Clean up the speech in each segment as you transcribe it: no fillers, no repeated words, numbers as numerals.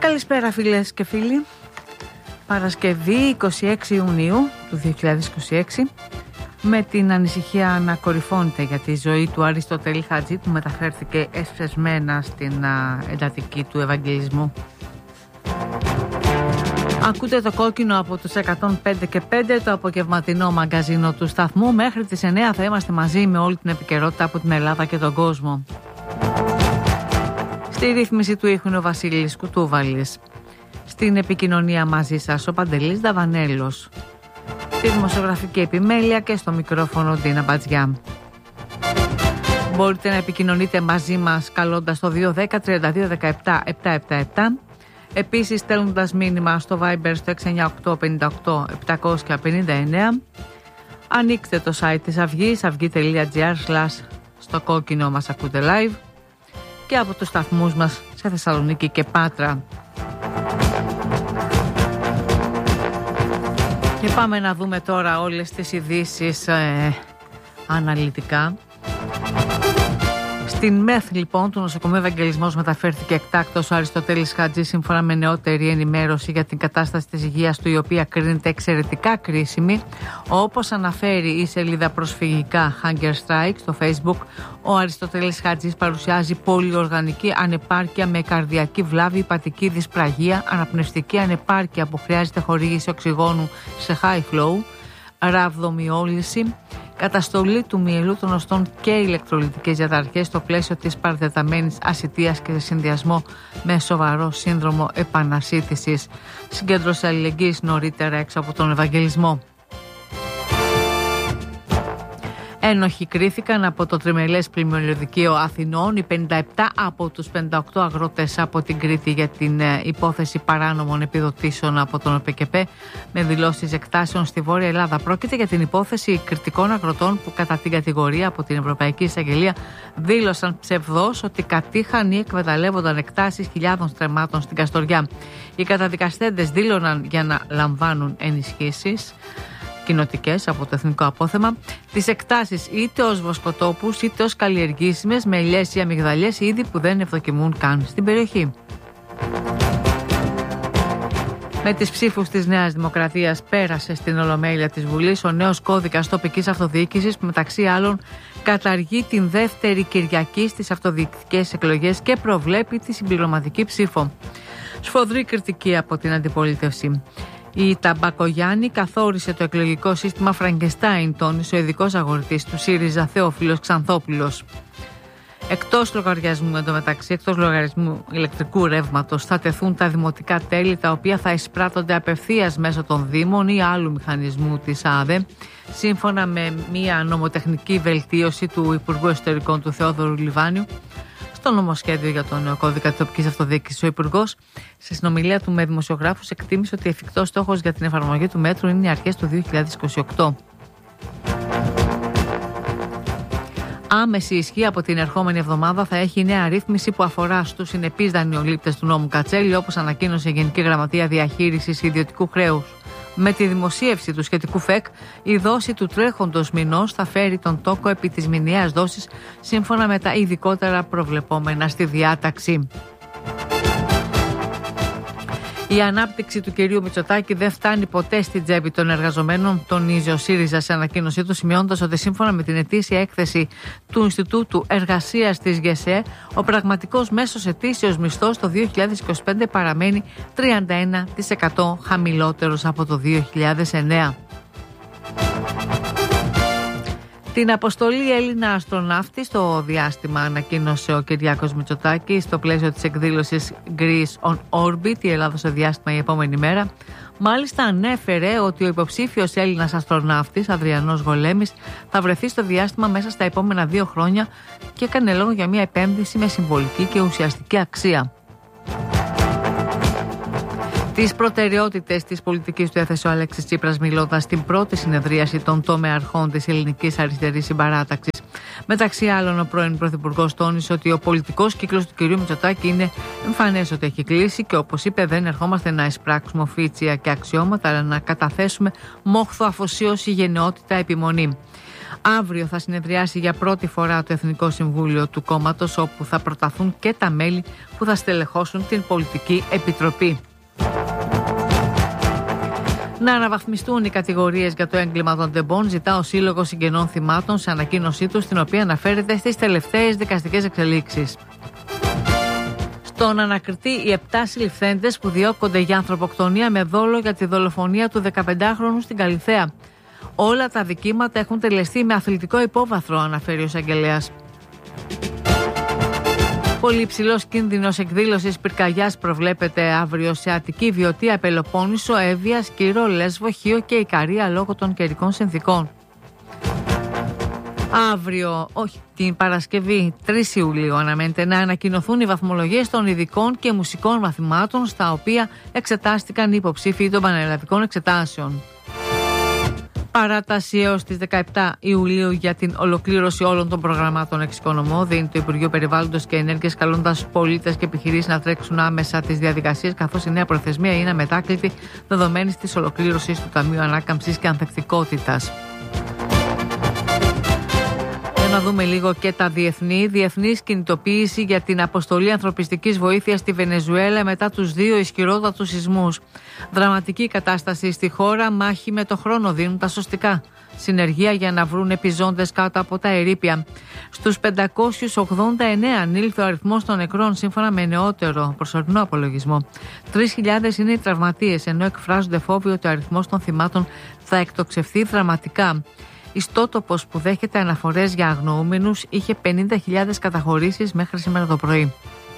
Καλησπέρα φίλες και φίλοι. Παρασκευή 26 Ιουνίου του 2026, με την ανησυχία να κορυφώνεται για τη ζωή του Αριστοτέλη Χατζή, που μεταφέρθηκε εσπεσμένα στην εντατική του Ευαγγελισμού. Ακούτε το κόκκινο από τους 105 και 5, το απογευματινό μαγκαζίνο του σταθμού. Μέχρι τις 9 θα είμαστε μαζί με όλη την επικαιρότητα από την Ελλάδα και τον κόσμο. Στη ρύθμιση του ήχου είναι ο Βασίλης Κουτούβαλης. Στην επικοινωνία μαζί σας ο Παντελής Δαβανέλος. Στη δημοσιογραφική επιμέλεια και στο μικρόφωνο Ντίνα Μπατζιά. Μπορείτε να επικοινωνείτε μαζί μας καλώντας το 210 32 17 777. Επίσης στέλνοντας μήνυμα στο Viber στο 698 58 759. Ανοίξτε το site της Αυγής, αυγή.gr/ στο κόκκινο μας ακούτε live, και από τους σταθμούς μας σε Θεσσαλονίκη και Πάτρα. Και πάμε να δούμε τώρα όλες τις ειδήσεις αναλυτικά. Στην ΜΕΘ λοιπόν του Νοσοκομείου Ευαγγελισμός μεταφέρθηκε εκτάκτως ο Αριστοτέλης Χατζής, σύμφωνα με νεότερη ενημέρωση για την κατάσταση της υγείας του, η οποία κρίνεται εξαιρετικά κρίσιμη. Όπως αναφέρει η σελίδα προσφυγικά Hunger Strike στο Facebook, ο Αριστοτέλης Χατζής παρουσιάζει πολυοργανική ανεπάρκεια με καρδιακή βλάβη, υπατική δυσπραγία, αναπνευστική ανεπάρκεια που χρειάζεται χορήγηση οξυγόνου σε high flow, ραβδομιόλυση, καταστολή του μυελού των οστών και ηλεκτρολιτικές διαταραχές στο πλαίσιο της παρατεταμένης ασιτείας και σε συνδυασμό με σοβαρό σύνδρομο επανασύτησης. Συγκέντρωσε αλληλεγγύης νωρίτερα έξω από τον Ευαγγελισμό. Ένοχοι κρίθηκαν από το Τριμελές Πλημμυριωδικείο Αθηνών οι 57 από τους 58 αγρότες από την Κρήτη για την υπόθεση παράνομων επιδοτήσεων από τον ΟΠΕΚΕΠΕ, με δηλώσεις εκτάσεων στη Βόρεια Ελλάδα. Πρόκειται για την υπόθεση κριτικών αγροτών που κατά την κατηγορία από την Ευρωπαϊκή Εισαγγελία δήλωσαν ψευδώς ότι κατήχαν ή εκμεταλλεύονταν εκτάσεις χιλιάδων στρεμμάτων στην Καστοριά. Οι καταδικαστέντες δήλωναν για να λαμβάνουν ενισχύσεις κοινοτικές από το εθνικό απόθεμα τις εκτάσεις είτε ως βοσκοτόπους είτε ως καλλιεργήσιμες με ελιές ή αμυγδαλιές, είδη που δεν ευδοκιμούν καν στην περιοχή. Με τις ψήφους της Νέας Δημοκρατίας πέρασε στην Ολομέλεια της Βουλής ο νέος κώδικας τοπικής αυτοδιοίκησης, που μεταξύ άλλων καταργεί την δεύτερη Κυριακή στις αυτοδιοικητικές εκλογές και προβλέπει τη συμπληρωματική ψήφο. Σφοδρή κριτική από την αντιπολίτευση. Η Ταμπακογιάννη καθόρισε το εκλογικό σύστημα Φραγκεστάιν, τόνισε ο ειδικός αγορητής του ΣΥΡΙΖΑ Θεόφιλος Ξανθόπουλος. Εκτός λογαριασμού, εντωμεταξύ, εκτός λογαριασμού ηλεκτρικού ρεύματος, θα τεθούν τα δημοτικά τέλη, τα οποία θα εισπράττονται απευθείας μέσω των Δήμων ή άλλου μηχανισμού της ΑΔΕ, σύμφωνα με μια νομοτεχνική βελτίωση του Υπουργού Εσωτερικών του Θεόδωρου Λιβάνιου. Στο νομοσχέδιο για τον νέο κώδικα τοπικής αυτοδιοίκησης, ο Υπουργός, σε συνομιλία του με δημοσιογράφους, εκτίμησε ότι εφικτός στόχος για την εφαρμογή του μέτρου είναι οι αρχές του 2028. Άμεση ισχύ από την ερχόμενη εβδομάδα θα έχει η νέα ρύθμιση που αφορά στους συνεπείς δανειολήπτες του νόμου Κατσέλη, όπως ανακοίνωσε η Γενική Γραμματεία Διαχείρισης Ιδιωτικού Χρέους. Με τη δημοσίευση του σχετικού ΦΕΚ, η δόση του τρέχοντος μηνός θα φέρει τον τόκο επί της μηνιαίας δόσης, σύμφωνα με τα ειδικότερα προβλεπόμενα στη διάταξη. Η ανάπτυξη του κυρίου Μητσοτάκη δεν φτάνει ποτέ στην τσέπη των εργαζομένων, τονίζει ο ΣΥΡΙΖΑ σε ανακοίνωσή του, σημειώνοντας ότι σύμφωνα με την ετήσια έκθεση του Ινστιτούτου Εργασίας της ΓΕΣΕ, ο πραγματικός μέσος ετήσιος μισθός το 2025 παραμένει 31% χαμηλότερος από το 2009. Την αποστολή Έλληνα αστροναύτη στο διάστημα ανακοίνωσε ο Κυριάκος Μητσοτάκης στο πλαίσιο της εκδήλωσης Greece on Orbit, η Ελλάδα στο διάστημα η επόμενη μέρα. Μάλιστα ανέφερε ότι ο υποψήφιος Έλληνας αστροναύτης Αδριανός Γολέμης θα βρεθεί στο διάστημα μέσα στα επόμενα 2 χρόνια και έκανε λόγο για μια επένδυση με συμβολική και ουσιαστική αξία. Τις προτεραιότητες της πολιτικής του έθεσε ο Αλέξης Τσίπρας, μιλώντας στην πρώτη συνεδρίαση των τομεαρχών της Ελληνικής Αριστερής Συμπαράταξης. Μεταξύ άλλων, ο πρώην Πρωθυπουργός τόνισε ότι ο πολιτικός κύκλος του κ. Μητσοτάκη είναι εμφανές ότι έχει κλείσει και, όπως είπε, δεν ερχόμαστε να εισπράξουμε οφίτσια και αξιώματα, αλλά να καταθέσουμε μόχθο, αφοσίωση, γενναιότητα, επιμονή. Αύριο θα συνεδριάσει για πρώτη φορά το Εθνικό Συμβούλιο του κόμματος, όπου θα προταθούν και τα μέλη που θα στελεχώσουν την Πολιτική Επιτροπή. Να αναβαθμιστούν οι κατηγορίες για το έγκλημα των τεμπών, ζητά ο Σύλλογος Συγγενών Θυμάτων σε ανακοίνωσή του, στην οποία αναφέρεται στις τελευταίες δικαστικές εξελίξεις. Στον ανακριτή, οι 7 συλληφθέντες που διώκονται για ανθρωποκτονία με δόλο για τη δολοφονία του 15χρονου στην Καλιθέα. Όλα τα δικήματα έχουν τελεστεί με αθλητικό υπόβαθρο, αναφέρει ο εισαγγελέας. Πολύ υψηλός κίνδυνος εκδήλωσης πυρκαγιάς προβλέπεται αύριο σε Αττική, Βιωτία, Πελοπόννησο, Εύβοια, Σκύρο, Λέσβο, Χίο και Ικαρία λόγω των καιρικών συνθηκών. Αύριο, την Παρασκευή 3 Ιουλίου, αναμένεται να ανακοινωθούν οι βαθμολογίες των ειδικών και μουσικών μαθημάτων, στα οποία εξετάστηκαν οι υποψήφοι των πανελλαδικών εξετάσεων. Παράταση έως τις 17 Ιουλίου για την ολοκλήρωση όλων των προγραμμάτων εξοικονομώ, δίνει το Υπουργείο Περιβάλλοντος και Ενέργειας, καλώντας πολίτες και επιχειρήσεις να τρέξουν άμεσα τις διαδικασίες, καθώς η νέα προθεσμία είναι αμετάκλητη δεδομένης της ολοκλήρωσης του Ταμείου Ανάκαμψης και Ανθεκτικότητας. Να δούμε λίγο και τα διεθνής κινητοποίηση για την αποστολή ανθρωπιστικής βοήθειας στη Βενεζουέλα μετά τους 2 ισχυρότατους σεισμούς. Δραματική κατάσταση στη χώρα, μάχη με το χρόνο, δίνουν τα σωστικά. Συνεργεία για να βρουν επιζώντες κάτω από τα ερείπια. Στους 589 ανήλθε ο αριθμός των νεκρών, σύμφωνα με νεότερο προσωρινό απολογισμό. 3.000 είναι οι τραυματίες, ενώ εκφράζονται φόβοι ότι ο αριθμός των θυμάτων θα εκτοξευθεί δραματικά. Ιστότοπος που δέχεται αναφορές για αγνοούμενους είχε 50.000 καταχωρήσεις μέχρι σήμερα το πρωί.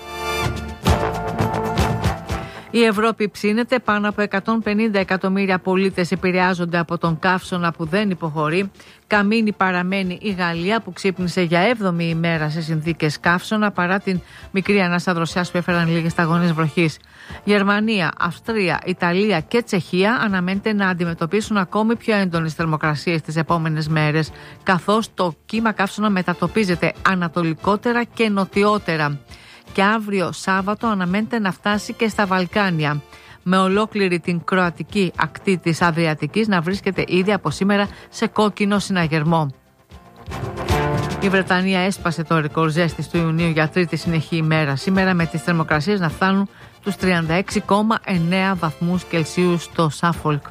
Η Ευρώπη ψήνεται, πάνω από 150 εκατομμύρια πολίτες επηρεάζονται από τον καύσωνα που δεν υποχωρεί. Καμίνη παραμένει η Γαλλία, που ξύπνησε για 7η ημέρα σε συνθήκες καύσωνα, παρά την μικρή ανάσα δροσιάς που έφεραν λίγες σταγόνες βροχής. Γερμανία, Αυστρία, Ιταλία και Τσεχία αναμένεται να αντιμετωπίσουν ακόμη πιο έντονες θερμοκρασίες τις επόμενες μέρες, καθώς το κύμα καύσωνα μετατοπίζεται ανατολικότερα και νοτιότερα. Και αύριο Σάββατο αναμένεται να φτάσει και στα Βαλκάνια, με ολόκληρη την κροατική ακτή της Αδριατικής να βρίσκεται ήδη από σήμερα σε κόκκινο συναγερμό. Η Βρετανία έσπασε το ρεκόρ ζέστης του Ιουνίου για τρίτη συνεχή ημέρα σήμερα, με τις θερμοκρασίες να φτάνουν τους 36,9 βαθμούς Κελσίου στο Σάφολκ.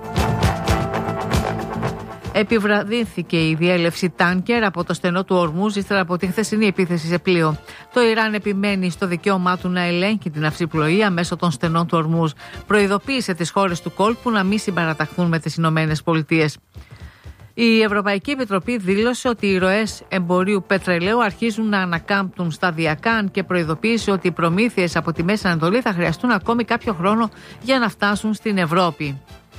Επιβραδύνθηκε η διέλευση τάνκερ από το στενό του Ορμούζ ύστερα από τη χθεσινή επίθεση σε πλοίο. Το Ιράν επιμένει στο δικαίωμά του να ελέγχει την αυσιπλοεία μέσω των στενών του Ορμούζ. Προειδοποίησε τις χώρες του κόλπου να μην συμπαραταχθούν με τις Ηνωμένες Πολιτείες. Η Ευρωπαϊκή Επιτροπή δήλωσε ότι οι ροές εμπορίου πετρελαίου αρχίζουν να ανακάμπτουν σταδιακά, αν και προειδοποίησε ότι οι προμήθειες από τη Μέση Ανατολή θα χρειαστούν ακόμη κάποιο χρόνο για να φτάσουν στην Ευρώπη.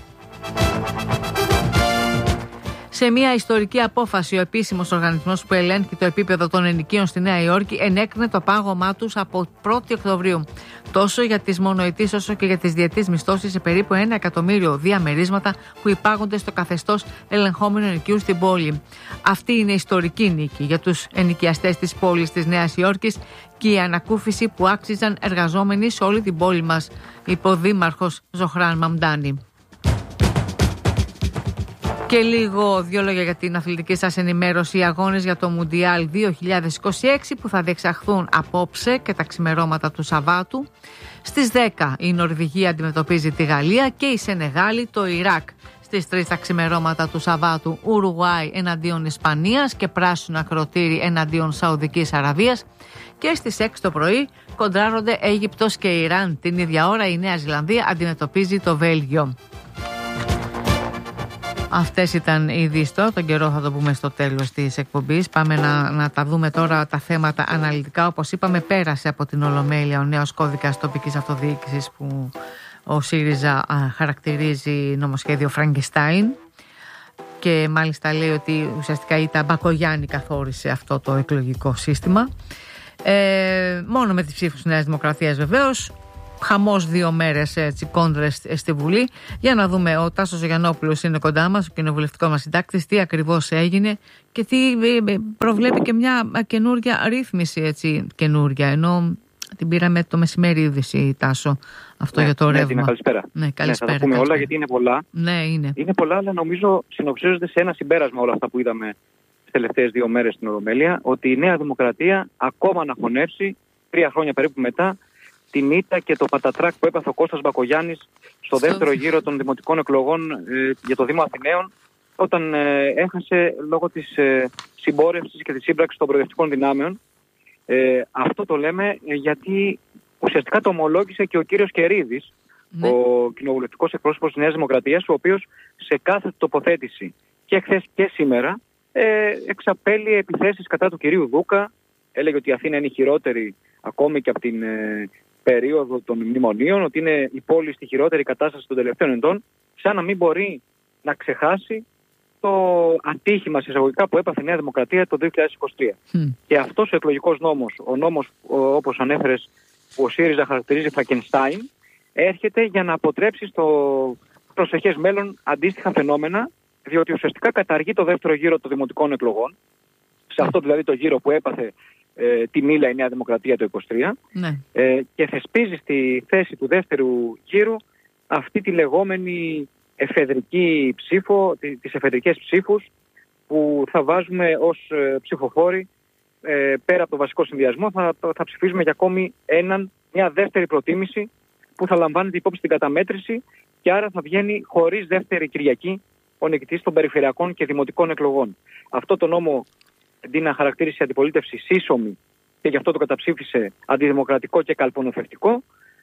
Σε μια ιστορική απόφαση, ο επίσημος οργανισμός που ελέγχει το επίπεδο των ενοικίων στη Νέα Υόρκη ενέκρινε το πάγωμά τους από 1η Οκτωβρίου. Τόσο για τις μονοετής όσο και για τις διετής μισθώσεις σε περίπου 1 εκατομμύριο διαμερίσματα που υπάγονται στο καθεστώς ελεγχόμενου ενοικίου στην πόλη. Αυτή είναι ιστορική νίκη για τους ενοικιαστές της πόλης της Νέας Υόρκης και η ανακούφιση που άξιζαν εργαζόμενοι σε όλη την πόλη μας, είπε ο Δήμαρχος Ζωχράν Μαμντάνη. Και δύο λόγια για την αθλητική σας ενημέρωση. Οι αγώνες για το Μουντιάλ 2026 που θα διεξαχθούν απόψε και τα ξημερώματα του Σαββάτου. Στις 10 η Νορβηγία αντιμετωπίζει τη Γαλλία και η Σενεγάλη το Ιράκ. Στις 3 τα ξημερώματα του Σαββάτου, Ουρουγουάη εναντίον Ισπανίας και πράσινο ακροτήρι εναντίον Σαουδικής Αραβίας. Και στις 6 το πρωί κοντράρονται Αίγυπτος και Ιράν. Την ίδια ώρα η Νέα Ζηλανδία αντιμετωπίζει το Βέλγιο. Αυτές ήταν οι ειδήσεις. Τώρα τον καιρό θα το πούμε στο τέλος της εκπομπής. Πάμε να τα δούμε τώρα τα θέματα αναλυτικά. Όπως είπαμε, πέρασε από την Ολομέλεια ο νέος κώδικας τοπικής αυτοδιοίκησης που ο ΣΥΡΙΖΑ χαρακτηρίζει νομοσχέδιο Φραγκεστάιν, και μάλιστα λέει ότι ουσιαστικά η Μπακογιάννη καθόρισε αυτό το εκλογικό σύστημα. Μόνο με τις ψήφους της Νέας Δημοκρατίας βεβαίως. Χαμός 2 μέρες κόντρες στη Βουλή. Για να δούμε, ο Τάσος Γιαννόπουλος είναι κοντά μας, ο κοινοβουλευτικός μας συντάκτης, τι ακριβώς έγινε και τι προβλέπει και μια καινούρια ρύθμιση, καινούρια, ενώ την πήραμε το μεσημέρι είδηση, Τάσο, αυτό για το ρεύμα. Καλησπέρα. Ναι, καλησπέρα. Θα τα πούμε όλα γιατί είναι πολλά. Ναι, είναι. Είναι πολλά, αλλά νομίζω συνοψίζονται σε ένα συμπέρασμα όλα αυτά που είδαμε τελευταίες 2 μέρες στην Ολομέλεια, ότι η Νέα Δημοκρατία ακόμα να χωνεύσει 3 χρόνια περίπου μετά την ήττα και το πατατράκ που έπαθε ο Κώστας Μπακογιάννης στο δεύτερο γύρο των δημοτικών εκλογών για το Δήμο Αθηναίων, όταν έχασε λόγω της συμπόρευσης και της σύμπραξης των προοδευτικών δυνάμεων. Αυτό το λέμε γιατί ουσιαστικά το ομολόγησε και ο κύριος Κερίδης, ο κοινοβουλευτικός εκπρόσωπος της Νέας Δημοκρατίας, ο οποίος σε κάθε τοποθέτηση και χθες και σήμερα εξαπέλυε επιθέσεις κατά του κυρίου Δούκα. Έλεγε ότι η Αθήνα είναι η χειρότερη ακόμη και από την περίοδο των μνημονίων, ότι είναι η πόλη στη χειρότερη κατάσταση των τελευταίων ετών, σαν να μην μπορεί να ξεχάσει το ατύχημα εισαγωγικά που έπαθε η Νέα Δημοκρατία το 2023. Και αυτός ο εκλογικός νόμος, ο νόμος όπως ανέφερες που ο ΣΥΡΙΖΑ χαρακτηρίζει Φραγκενστάιν, έρχεται για να αποτρέψει στο προσεχές μέλλον αντίστοιχα φαινόμενα, διότι ουσιαστικά καταργεί το δεύτερο γύρο των δημοτικών εκλογών, σε αυτό δηλαδή το γύρο που έπαθε τη μήλα η Νέα Δημοκρατία το 2023, και θεσπίζει στη θέση του δεύτερου γύρου αυτή τη λεγόμενη εφεδρική ψήφο, τις εφεδρικές ψήφους που θα βάζουμε ως ψηφοφόροι πέρα από το βασικό συνδυασμό, θα ψηφίζουμε για ακόμη μια δεύτερη προτίμηση που θα λαμβάνεται υπόψη στην καταμέτρηση και άρα θα βγαίνει χωρίς δεύτερη Κυριακή ο νικητής των περιφερειακών και δημοτικών εκλογών. Αυτό το νόμο αντί να χαρακτήρισε αντιπολίτευση σύσσωμη και γι' αυτό το καταψήφισε αντιδημοκρατικό και καλπονοθευτικό,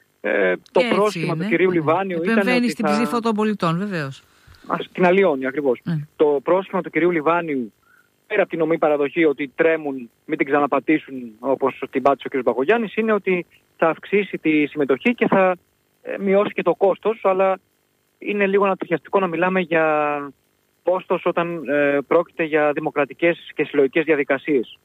το πρόσχημα του κυρίου Λιβάνιου ήταν. Επεμβαίνει στην ψήφο των πολιτών, βεβαίως. Την αλλοιώνει ακριβώς. Το πρόσχημα του κυρίου Λιβάνιου, πέρα από την ομή παραδοχή ότι τρέμουν, μην την ξαναπατήσουν όπως την πάτησε ο κ. Μπακογιάννης, είναι ότι θα αυξήσει τη συμμετοχή και θα μειώσει και το κόστος, αλλά είναι λίγο ανατριχιαστικό να μιλάμε για κόστος όταν πρόκειται για δημοκρατικές και συλλογικές διαδικασίες.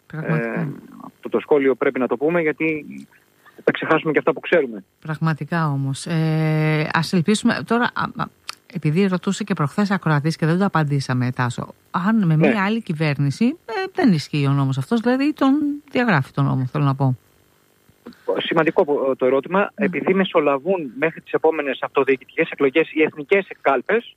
Αυτό το σχόλιο πρέπει να το πούμε, γιατί θα ξεχάσουμε και αυτά που ξέρουμε. Πραγματικά όμως. Ας ελπίσουμε τώρα, επειδή ρωτούσε και προχθές ακροατής και δεν το απαντήσαμε, Τάσο, αν με μια άλλη κυβέρνηση δεν ισχύει ο νόμος αυτός, δηλαδή τον διαγράφει τον νόμο, θέλω να πω. Σημαντικό το ερώτημα, επειδή μεσολαβούν μέχρι τις επόμενες αυτοδιοικητικές εκλογές οι εθνικές κάλπες,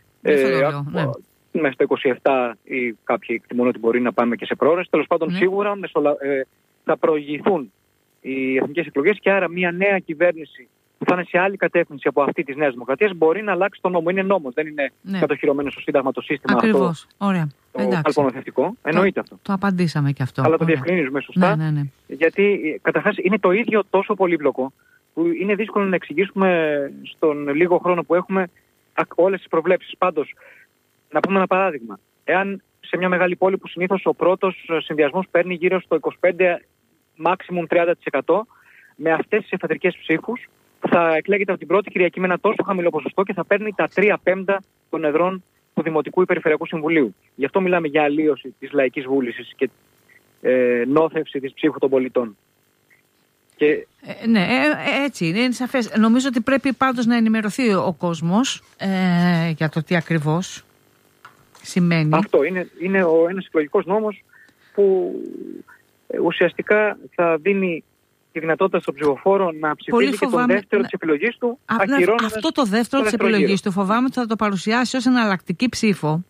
μέχρι το 27 ή κάποιοι εκτιμούν ότι μπορεί να πάμε και σε πρόορες, τέλος πάντων σίγουρα θα προηγηθούν οι εθνικές εκλογές και άρα μια νέα κυβέρνηση που θα είναι σε άλλη κατεύθυνση από αυτή της Νέας Δημοκρατίας μπορεί να αλλάξει τον νόμο. Είναι νόμος, δεν είναι κατοχυρωμένο στο Σύνταγμα το σύστημα. Ακριβώς. Αυτό. Ωραία. Το καλπονοθευτικό. Εννοείται αυτό. Το απαντήσαμε και αυτό. Αλλά το διευκρινίζουμε σωστά. Γιατί καταρχάς είναι το ίδιο τόσο πολύπλοκο που είναι δύσκολο να εξηγήσουμε στον λίγο χρόνο που έχουμε όλες τις προβλέψεις. Πάντως, να πούμε ένα παράδειγμα. Εάν σε μια μεγάλη πόλη που συνήθως ο πρώτος συνδυασμός παίρνει γύρω στο 25, maximum 30%, με αυτές τις εφεδρικές ψήφους θα εκλέγεται από την πρώτη Κυριακή με ένα τόσο χαμηλό ποσοστό και θα παίρνει τα 3/5 των εδρών του Δημοτικού ή Περιφερειακού Συμβουλίου. Γι' αυτό μιλάμε για αλλίωση της λαϊκής βούλησης και νόθευση της ψήφου των πολιτών. Και... έτσι είναι σαφές. Νομίζω ότι πρέπει πάντως να ενημερωθεί ο κόσμος για το τι ακριβώς σημαίνει. Αυτό είναι ένας εκλογικός νόμος που ουσιαστικά θα δίνει τη δυνατότητα στον ψηφοφόρο να ψηφίσει και τον δεύτερο της επιλογής του. Αυτό το δεύτερο της επιλογής του φοβάμαι ότι θα το παρουσιάσει ως εναλλακτική ψήφο.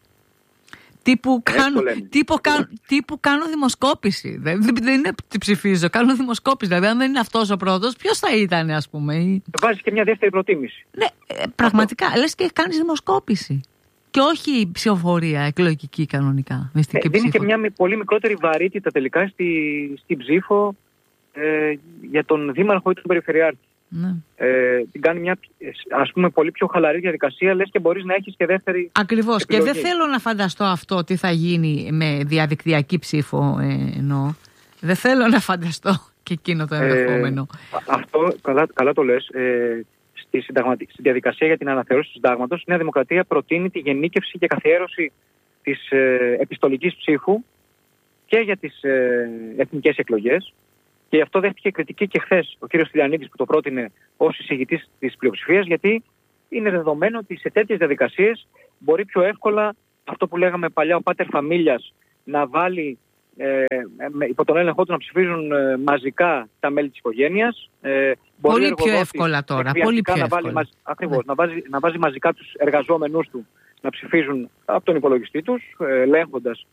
Τύπου κάνω δημοσκόπηση. Δεν είναι τι ψηφίζω, κάνω δημοσκόπηση. Δηλαδή, αν δεν είναι αυτός ο πρώτος, ποιος θα ήταν, ας πούμε. Βάζεις και μια δεύτερη προτίμηση. Ναι, πραγματικά. Λες και κάνεις δημοσκόπηση. Και όχι ψηφοφορία εκλογική κανονικά. Δίνει και μια πολύ μικρότερη βαρύτητα τελικά στην ψήφο για τον δήμαρχο ή τον περιφερειάρχη. Την κάνει μια, ας πούμε, πολύ πιο χαλαρή διαδικασία, λες και μπορείς να έχεις και δεύτερη. Ακριβώς. επιλογή. Και δεν θέλω να φανταστώ αυτό τι θα γίνει με διαδικτυακή ψήφο, εννοώ. Δεν θέλω να φανταστώ και εκείνο το ενδεχόμενο. Αυτό καλά το λες. Στη διαδικασία για την αναθεώρηση του συντάγματος, η Νέα Δημοκρατία προτείνει τη γενίκευση και καθιέρωση της επιστολικής ψήφου και για τις εθνικές εκλογές. Και γι' αυτό δέχτηκε κριτική και χθες ο κύριος Στυλιανίδης που το πρότεινε ως εισηγητής της πλειοψηφίας, γιατί είναι δεδομένο ότι σε τέτοιες διαδικασίες μπορεί πιο εύκολα αυτό που λέγαμε παλιά ο πάτερ φαμίλιας να βάλει υπό τον έλεγχό του να ψηφίζουν μαζικά τα μέλη της οικογένειας. Πολύ πιο εύκολα τώρα. Πολύ πιο εύκολα. Ακριβώς, να βάζει μαζικά τους εργαζόμενους του να ψηφίζουν από τον υπολογιστή τους, ελέγχοντας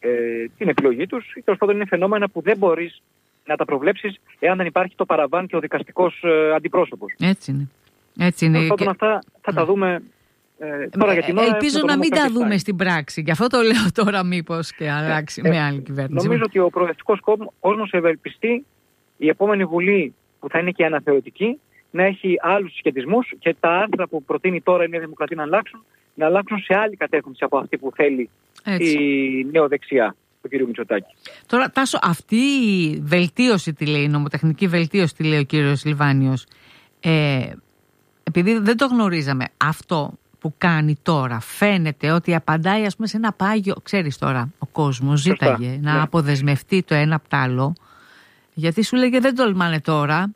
την επιλογή τους, ή τέλος πάντων είναι φαινόμενα που δεν μπορείς να τα προβλέψεις εάν δεν υπάρχει το παραβάν και ο δικαστικός αντιπρόσωπος. Έτσι είναι. Έτσι είναι. Και... αυτά θα τα δούμε τώρα για την ώρα. Ελπίζω να μην τα δούμε στην πράξη. Γι' αυτό το λέω τώρα, μήπως και αλλάξει με άλλη κυβέρνηση. Νομίζω ότι ο προοδευτικός κόσμος ευελπιστεί η επόμενη Βουλή, που θα είναι και αναθεωρητική, να έχει άλλους συσχετισμούς και τα άρθρα που προτείνει τώρα η Νέα Δημοκρατία να αλλάξουν σε άλλη κατεύθυνση από αυτή που θέλει η νεοδεξιά του κ. Μητσοτάκη. Τώρα, Τάσο, αυτή η βελτίωση, τη λέει, η νομοτεχνική βελτίωση, τη λέει ο κύριος Λιβάνιος, επειδή δεν το γνωρίζαμε, αυτό που κάνει τώρα φαίνεται ότι απαντάει, ας πούμε, σε ένα πάγιο, ξέρεις τώρα, ο κόσμος ζήταγε να αποδεσμευτεί το ένα από το άλλο, γιατί σου λέγε δεν τολμάνε τώρα.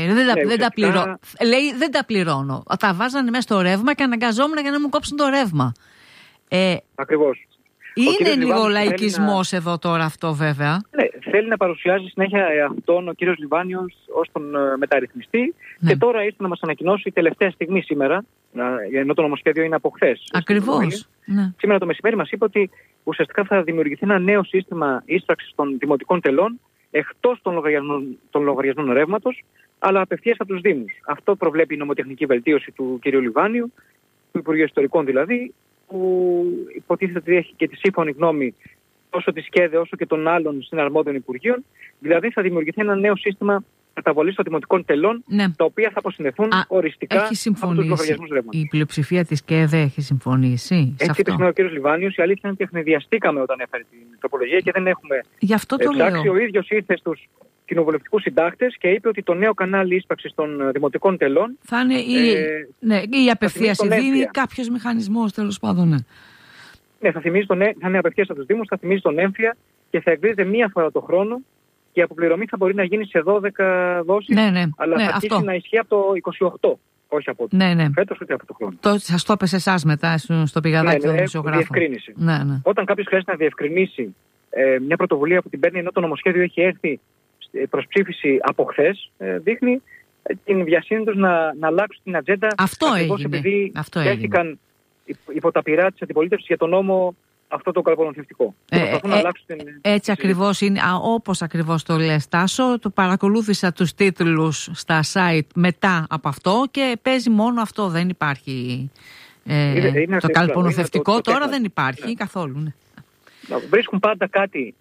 Δεν τα πληρώνω. Τα βάζανε μέσα στο ρεύμα και αναγκαζόμουν για να μου κόψουν το ρεύμα. Ακριβώς. Είναι λίγο λαϊκισμός εδώ τώρα αυτό, βέβαια. Ναι, θέλει να παρουσιάζει συνέχεια αυτόν ο κύριος Λιβάνιος ως τον μεταρρυθμιστή, και τώρα ήρθε να μας ανακοινώσει η τελευταία στιγμή σήμερα, ενώ το νομοσχέδιο είναι από χθες. Ακριβώς. Ναι. Σήμερα το μεσημέρι μας είπε ότι ουσιαστικά θα δημιουργηθεί ένα νέο σύστημα ίσπραξης των δημοτικών τελών εκτός των λογαριασμών ρεύματος, αλλά απευθείας από τους Δήμους. Αυτό προβλέπει η νομοτεχνική βελτίωση του κ. Λιβάνιου, του Υπουργείου Ιστορικών δηλαδή, που υποτίθεται ότι έχει και τη σύμφωνη γνώμη τόσο της ΚΕΔΕ όσο και των άλλων συναρμόδιων Υπουργείων. Δηλαδή θα δημιουργηθεί ένα νέο σύστημα καταβολής των δημοτικών τελών, τα οποία θα αποσυνδεθούν οριστικά από τους λογαριασμούς ρεύματος. Η πλειοψηφία της ΚΕΔΕ έχει συμφωνήσει. Έτσι είπε σήμερα ο κ. Λιβάνιος. Η αλήθεια είναι ότι ευνηδιαστήκαμε όταν έφερε την τροπολογία και δεν έχουμε ψάξει. Ο ίδιος ήρθε στους κοινοβουλευτικούς συντάκτες και είπε ότι το νέο κανάλι ίσπραξης των δημοτικών τελών θα είναι η απευθείας δίνει ή κάποιος μηχανισμός, τέλος πάντων. Ναι, θα είναι απευθείας από τους Δήμους, θα θυμίζει τον έμφυα και θα εκδίδεται μία φορά το χρόνο, και η αποπληρωμή θα μπορεί να γίνει σε 12 δόσεις, αλλά θα αρχίσει να ισχύει από το 28. Όχι από φέτος, ούτε από το χρόνο. Σας το έπεσε εσάς μετά στο πηγαδάκι του δημοσιογράφου. Διευκρίνηση. Όταν κάποιος χρειάζεται να διευκρινίσει μια πρωτοβουλία που την παίρνει ενώ το νομοσχέδιο έχει έρθει προς ψήφιση από χθες, δείχνει την βιασύνη τους να αλλάξουν την ατζέντα. Αυτό έγινε. Επειδή δέχτηκαν υπό τα πειρά της αντιπολίτευσης για τον νόμο αυτό το καλπονομευτικό. Έτσι ακριβώς είναι, όπως ακριβώς το λες, Τάσο. Το παρακολούθησα τους τίτλους στα site μετά από αυτό και παίζει μόνο αυτό. Δεν υπάρχει το καλπονομευτικό τώρα, δεν υπάρχει καθόλου. Ναι. Βρίσκουν πάντα κάτι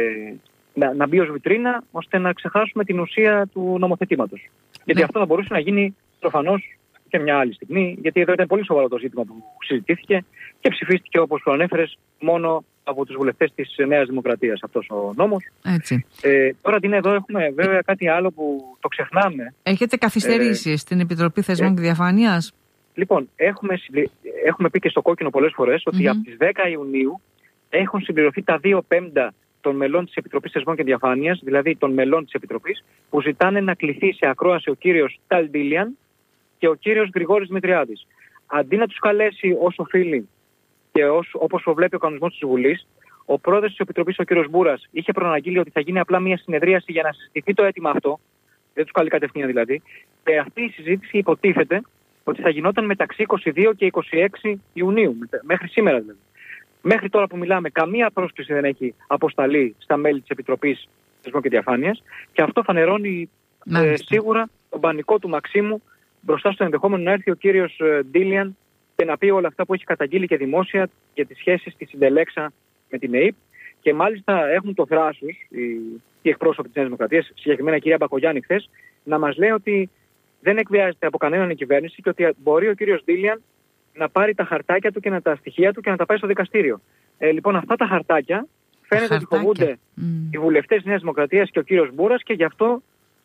να μπει ως βιτρίνα, ώστε να ξεχάσουμε την ουσία του νομοθετήματος. Γιατί αυτό θα μπορούσε να γίνει προφανώς και μια άλλη στιγμή, γιατί εδώ ήταν πολύ σοβαρό το ζήτημα που συζητήθηκε και ψηφίστηκε, όπως προανέφερες, μόνο από τους βουλευτές της Νέας Δημοκρατίας αυτός ο νόμος. Έτσι. Τώρα την εδώ έχουμε βέβαια κάτι άλλο που το ξεχνάμε. Έχετε καθυστερήσει στην Επιτροπή Θεσμών και Διαφάνειας. Λοιπόν, έχουμε πει και στο κόκκινο πολλές φορές ότι από τις 10 Ιουνίου έχουν συμπληρωθεί τα 2/5 των μελών της Επιτροπής Θεσμών και Διαφάνειας, δηλαδή των μελών της Επιτροπής, που ζητάνε να κληθεί σε ακρόαση ο κύριος Ταλ Ντίλιαν και ο κύριος Γρηγόρης Δημητριάδης. Αντί να τους καλέσει ως οφείλει και όπως προβλέπει ο κανονισμός της Βουλής, ο πρόεδρος της Επιτροπής, ο κύριος Μπούρας, είχε προαναγγείλει ότι θα γίνει απλά μια συνεδρίαση για να συζητηθεί το αίτημα αυτό, δεν τους καλεί κατευθείαν δηλαδή, και αυτή η συζήτηση υποτίθεται ότι θα γινόταν μεταξύ 22 και 26 Ιουνίου, μέχρι σήμερα δηλαδή. Μέχρι τώρα που μιλάμε, καμία πρόσκληση δεν έχει αποσταλεί στα μέλη της Επιτροπής Θεσμών και Διαφάνειας, και αυτό φανερώνει σίγουρα τον πανικό του Μαξίμου μπροστά στο ενδεχόμενο να έρθει ο κύριος Ντίλιαν και να πει όλα αυτά που έχει καταγγείλει και δημόσια για τις σχέσεις της Συντελέξα με την ΕΕΠ. Και μάλιστα έχουν το θράσος οι εκπρόσωποι της Νέας Δημοκρατίας, συγκεκριμένα η κυρία Μπακογιάννη χθες, να μας λέει ότι δεν εκβιάζεται από κανέναν η κυβέρνηση και ότι μπορεί ο κύριος Ντίλιαν να πάρει τα χαρτάκια του και τα στοιχεία του και να τα πάει στο δικαστήριο. Λοιπόν, αυτά τα χαρτάκια φαίνεται ότι φοβούνται οι βουλευτές της Νέας Δημοκρατίας και ο κύριος Μπούρας, και γι' αυτό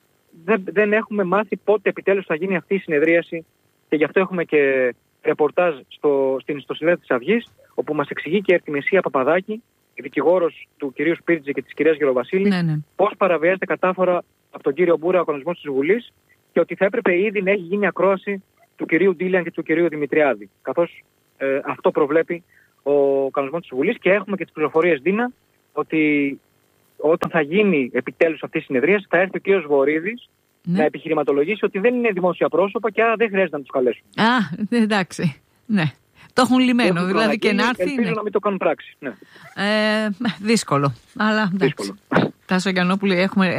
δεν έχουμε μάθει πότε επιτέλους θα γίνει αυτή η συνεδρίαση, και γι' αυτό έχουμε και ρεπορτάζ στην ιστοσελίδα της Αυγής, όπου μας εξηγεί και η Αρτιμισία Παπαδάκη, η δικηγόρος του κυρίου Σπίρτζη και της κυρίας Γεροβασίλη, πώς παραβιάζεται κατάφορα από τον κύριο Μπούρα ο κανονισμός της Βουλής, και ότι θα έπρεπε ήδη να έχει γίνει ακρόαση του κυρίου Ντίλιαν και του κυρίου Δημητριάδη, καθώς αυτό προβλέπει ο κανονισμός της Βουλής. Και έχουμε και τις πληροφορίες, Δίνα, ότι όταν θα γίνει επιτέλους αυτή η συνεδρία, θα έρθει ο κύριος Βορίδης να επιχειρηματολογήσει ότι δεν είναι δημόσια πρόσωπα και άρα δεν χρειάζεται να τους καλέσουν. Εντάξει. Ναι. Το έχουν λυμμένο, δηλαδή και να έρθει. Ελπίζω να μην το κάνουν πράξη. Ναι. Δύσκολο. Αλλά εντάξει. Τάσο Γιαννόπουλε, έχουμε